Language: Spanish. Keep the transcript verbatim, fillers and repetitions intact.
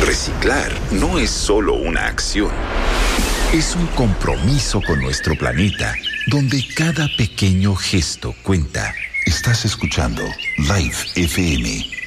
Reciclar no es solo una acción. Es un compromiso con nuestro planeta, donde cada pequeño gesto cuenta. Estás escuchando Live F M.